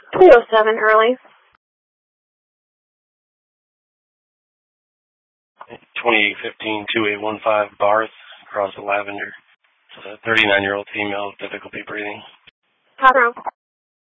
307 early. 2815-2815 Barth, across the Lavender. It's a 39-year-old female with difficulty breathing. Path